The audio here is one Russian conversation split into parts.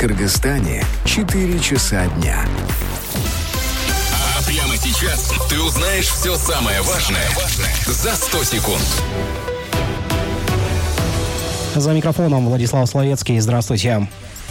Кыргызстане 4 часа дня. А прямо сейчас ты узнаешь все самое важное за 100 секунд. За микрофоном Владислав Словецкий. Здравствуйте.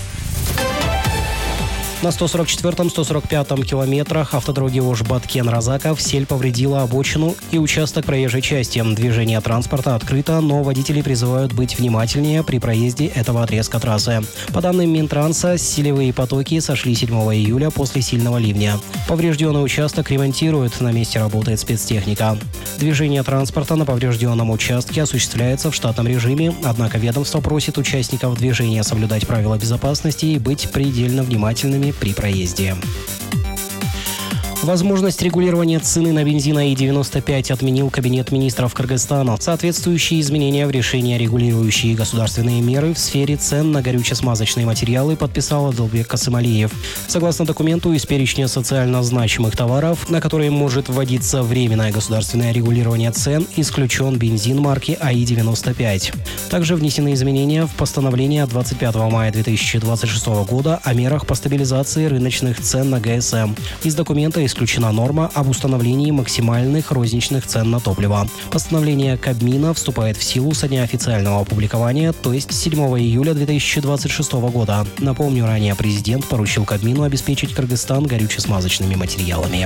На 144-м, 145-м километрах автодороги Ош-Баткен-Разаков сель повредила обочину и участок проезжей части. Движение транспорта открыто, но водители призывают быть внимательнее при проезде этого отрезка трассы. По данным Минтранса, селевые потоки сошли 7 июля после сильного ливня. Поврежденный участок ремонтируют, на месте работает спецтехника. Движение транспорта на поврежденном участке осуществляется в штатном режиме, однако ведомство просит участников движения соблюдать правила безопасности и быть предельно внимательными при проезде. Возможность регулирования цены на бензин АИ-95 отменил Кабинет министров Кыргызстана. Соответствующие изменения в решении, регулирующие государственные меры в сфере цен на горюче-смазочные материалы, подписал Адылбек Касымалиев. Согласно документу, из перечня социально значимых товаров, на которые может вводиться временное государственное регулирование цен, исключен бензин марки АИ-95. Также внесены изменения в постановление от 25 мая 2026 года о мерах по стабилизации рыночных цен на ГСМ. Из документа исключена норма об установлении максимальных розничных цен на топливо. Постановление Кабмина вступает в силу со дня официального опубликования, то есть 7 июля 2026 года. Напомню, ранее президент поручил Кабмину обеспечить Кыргызстан горюче-смазочными материалами.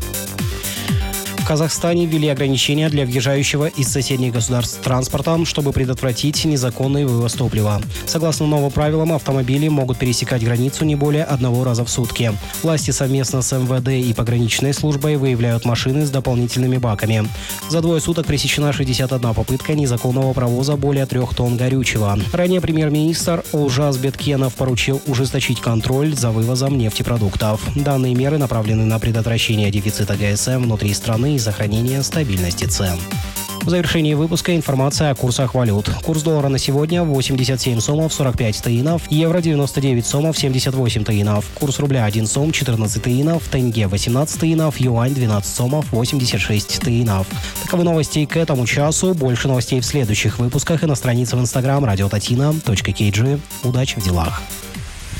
В Казахстане ввели ограничения для въезжающего из соседних государств транспорта, чтобы предотвратить незаконный вывоз топлива. Согласно новым правилам, автомобили могут пересекать границу не более одного раза в сутки. Власти совместно с МВД и пограничной службой выявляют машины с дополнительными баками. За 2 суток пресечена 61 попытка незаконного провоза более 3 тонн горючего. Ранее премьер-министр Олжас Беткенов поручил ужесточить контроль за вывозом нефтепродуктов. Данные меры направлены на предотвращение дефицита ГСМ внутри страны и сохранение стабильности цен. В завершении выпуска информация о курсах валют. Курс доллара на сегодня 87 сомов 45 таинов, евро 99 сомов 78 таинов, курс рубля 1 сом 14 таинов, тенге 18 таинов, юань 12 сомов 86 таинов. Таковы новости к этому часу. Больше новостей в следующих выпусках и на странице в Instagram radiotatiina.kg. Удачи в делах.